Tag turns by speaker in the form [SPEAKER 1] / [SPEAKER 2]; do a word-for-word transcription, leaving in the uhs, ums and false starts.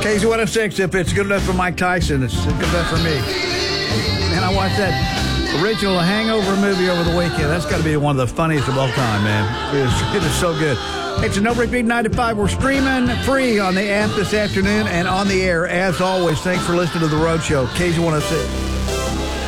[SPEAKER 1] K Z one oh six, if it's good enough for Mike Tyson, it's good enough for me. Man, I watched that original Hangover movie over the weekend. That's got to be one of the funniest of all time, man. It is, it is so good. It's a No Break Beat ninety-five. We're streaming free on the app this afternoon and on the air. As always, thanks for listening to The Road Show. K Z one oh six.